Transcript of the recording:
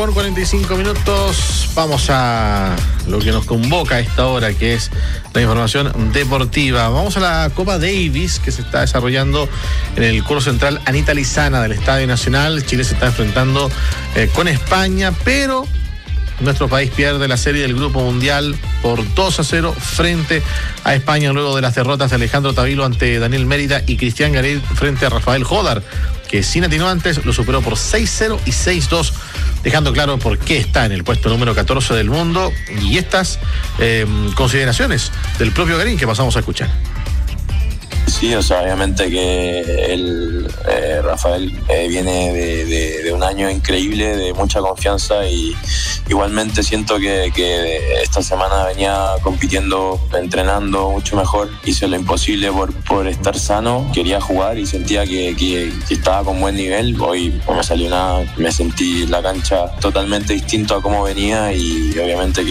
Por 45 minutos vamos a lo que nos convoca a esta hora, que es la información deportiva. Vamos a la Copa Davis, que se está desarrollando en el Coro Central Anita Lizana del Estadio Nacional. Chile se está enfrentando con España, pero nuestro país pierde la serie del Grupo Mundial por 2-0 frente a España, luego de las derrotas de Alejandro Tavilo ante Daniel Mérida y Cristian Gareil frente a Rafael Jodar, que sin atenuantes lo superó por 6-0 y 6-2, dejando claro por qué está en el puesto número 14 del mundo. Y estas consideraciones del propio Gareil que pasamos a escuchar. Sí, o sea, obviamente que Rafael viene de un año increíble, de mucha confianza, y igualmente siento que esta semana venía compitiendo, entrenando mucho mejor. Hice lo imposible por estar sano, quería jugar y sentía que estaba con buen nivel. Hoy no me salió nada, me sentí en la cancha totalmente distinto a cómo venía, y obviamente que